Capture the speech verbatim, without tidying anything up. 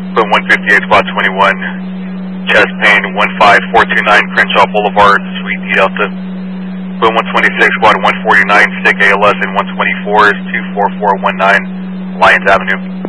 Boom one fifty-eight, squad twenty-one, chest pain one five four two nine, Crenshaw Boulevard, Suite D Delta. Boom one twenty-six, squad one forty-nine, sick A L S and one twenty-four is two four four one nine, Lyons Avenue.